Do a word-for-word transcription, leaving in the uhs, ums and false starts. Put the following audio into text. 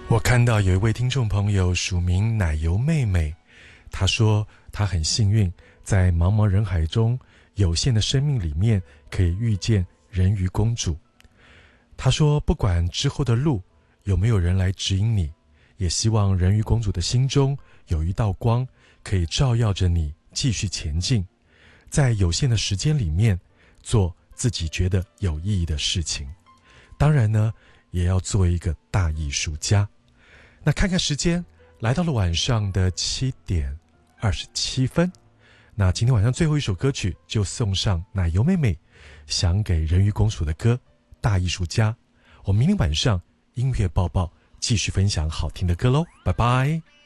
我看到有一位听众朋友署名奶油妹妹，她说她很幸运，在茫茫人海中有限的生命里面可以遇见人鱼公主。她说不管之后的路有没有人来指引你，也希望人鱼公主的心中有一道光可以照耀着你继续前进，在有限的时间里面做自己觉得有意义的事情，当然呢也要做一个大艺术家。那看看时间，来到了晚上的七点二十七分。那今天晚上最后一首歌曲就送上奶油妹妹想给人鱼公主的歌《大艺术家》。我们明天晚上音乐报报继续分享好听的歌喽，拜拜。